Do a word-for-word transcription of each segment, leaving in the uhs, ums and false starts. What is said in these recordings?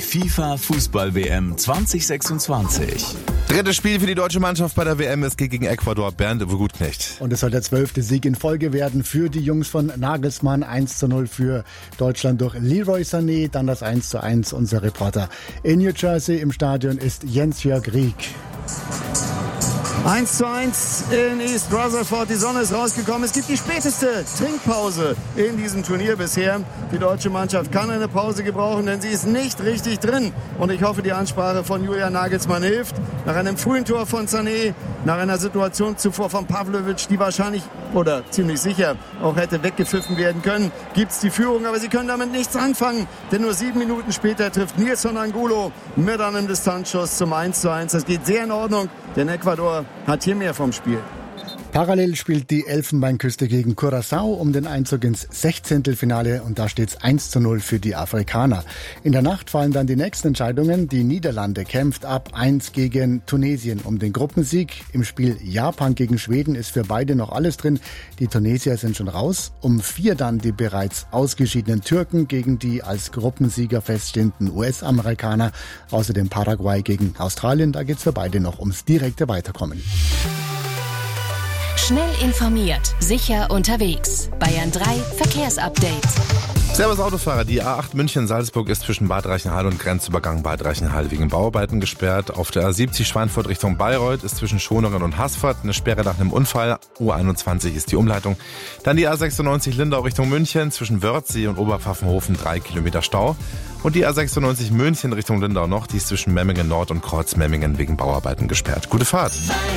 FIFA Fußball-W M zwanzig sechsundzwanzig. Drittes Spiel für die deutsche Mannschaft bei der W M. Es geht gegen Ecuador. Bernd Uwe Gutknecht. Und es soll der zwölfte Sieg in Folge werden für die Jungs von Nagelsmann. eins zu null für Deutschland durch Leroy Sané. Dann das eins zu eins. Unser Reporter in New Jersey im Stadion ist Jens-Jörg Rieck. eins zu eins in East Rutherford. Die Sonne ist rausgekommen. Es gibt die späteste Trinkpause in diesem Turnier bisher. Die deutsche Mannschaft kann eine Pause gebrauchen, denn sie ist nicht richtig drin. Und ich hoffe, die Ansprache von Julian Nagelsmann hilft. Nach einem frühen Tor von Sané, nach einer Situation zuvor von Pavlovic, die wahrscheinlich oder ziemlich sicher auch hätte weggepfiffen werden können, gibt es die Führung. Aber sie können damit nichts anfangen, denn nur sieben Minuten später trifft Nilson Angulo mit einem Distanzschuss zum eins zu eins. Das geht sehr in Ordnung, denn Ecuador hat hier mehr vom Spiel. Parallel spielt die Elfenbeinküste gegen Curaçao um den Einzug ins Sechzehntelfinale und da steht es eins zu null für die Afrikaner. In der Nacht fallen dann die nächsten Entscheidungen. Die Niederlande kämpft ab eins gegen Tunesien um den Gruppensieg. Im Spiel Japan gegen Schweden ist für beide noch alles drin. Die Tunesier sind schon raus. Um vier dann die bereits ausgeschiedenen Türken gegen die als Gruppensieger feststehenden U S-Amerikaner. Außerdem Paraguay gegen Australien. Da geht es für beide noch ums direkte Weiterkommen. Schnell informiert, sicher unterwegs. Bayern drei Verkehrsupdate. Servus Autofahrer, die A acht München-Salzburg ist zwischen Bad Reichenhall und Grenzübergang Bad Reichenhall wegen Bauarbeiten gesperrt. Auf der A siebzig Schweinfurt Richtung Bayreuth ist zwischen Schoneren und Haßfurt eine Sperre nach einem Unfall. U einundzwanzig ist die Umleitung. Dann die A sechsundneunzig Lindau Richtung München zwischen Wörthsee und Oberpfaffenhofen drei Kilometer Stau. Und die A sechsundneunzig München Richtung Lindau noch, die ist zwischen Memmingen Nord und Kreuz-Memmingen wegen Bauarbeiten gesperrt. Gute Fahrt!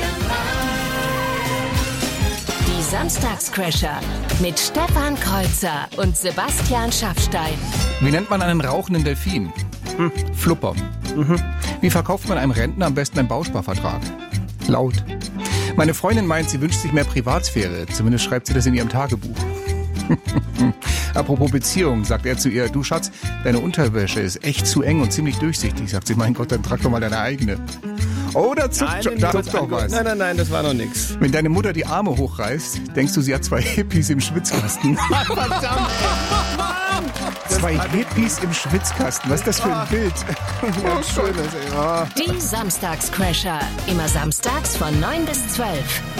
Samstagscrasher mit Stefan Kreuzer und Sebastian Schaffstein. Wie nennt man einen rauchenden Delfin? Hm. Flupper. Mhm. Wie verkauft man einem Rentner am besten einen Bausparvertrag? Laut. Meine Freundin meint, sie wünscht sich mehr Privatsphäre. Zumindest schreibt sie das in ihrem Tagebuch. Apropos Beziehung, sagt er zu ihr, du Schatz, deine Unterwäsche ist echt zu eng und ziemlich durchsichtig. Sagt sie, mein Gott, dann trag doch mal deine eigene. Oh, da zuckt, nein, da zuckt doch was. Nein, nein, nein, das war noch nix. Wenn deine Mutter die Arme hochreißt, denkst du, sie hat zwei Hippies im Schwitzkasten. Verdammt! Zwei Hippies im Schwitzkasten, was ist das für ein Bild? Ja, schönes, ey. Die Samstagscrasher, immer samstags von neun bis zwölf.